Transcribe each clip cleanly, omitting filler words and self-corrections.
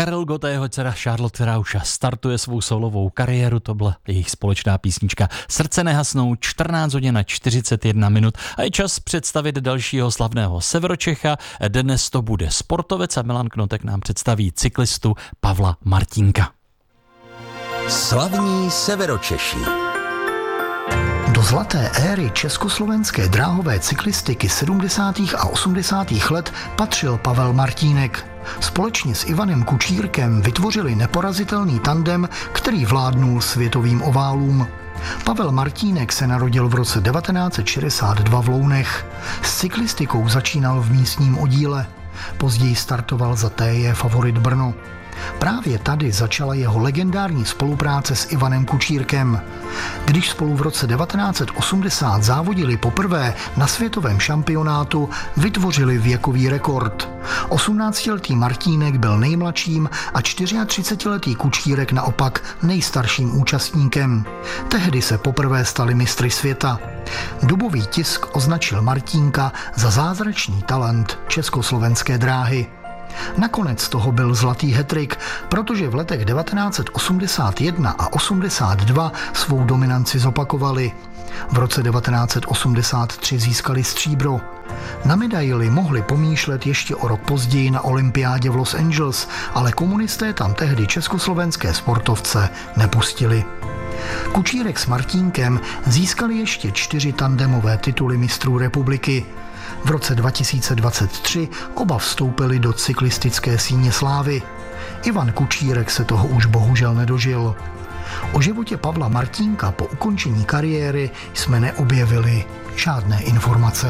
Karel Gott a jeho dcera Charlotte, která už startuje svou solovou kariéru, to byla jejich společná písnička Srdce nehasnou, 14 hodin a 41 minut a je čas představit dalšího slavného Severočecha. Dnes to bude sportovec a Milan Knotek nám představí cyklistu Pavla Martínka. Slavní Severočeši. Do zlaté éry československé dráhové cyklistiky 70. a 80. let patřil Pavel Martínek. Společně s Ivanem Kučírkem vytvořili neporazitelný tandem, který vládnul světovým oválům. Pavel Martínek se narodil v roce 1962 v Lounech. S cyklistikou začínal v místním oddíle. Později startoval za TJ Favorit Brno. Právě tady začala jeho legendární spolupráce s Ivanem Kučírkem. Když spolu v roce 1980 závodili poprvé na světovém šampionátu, vytvořili věkový rekord. 18letý Martínek byl nejmladším a 34letý Kučírek naopak nejstarším účastníkem. Tehdy se poprvé stali mistry světa. Dobový tisk označil Martínka za zázračný talent československé dráhy. Nakonec toho byl zlatý hat-trick, protože v letech 1981 a 82 svou dominanci zopakovali. V roce 1983 získali stříbro. Na medaili mohli pomýšlet ještě o rok později na olympiádě v Los Angeles, ale komunisté tam tehdy československé sportovce nepustili. Kučírek s Martínkem získali ještě 4 tandemové tituly mistrů republiky. V roce 2023 oba vstoupili do cyklistické síně slávy. Ivan Kučírek se toho už bohužel nedožil. O životě Pavla Martínka po ukončení kariéry jsme neobjevili žádné informace.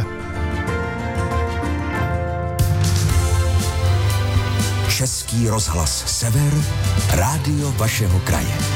Český rozhlas Sever, rádio vašeho kraje.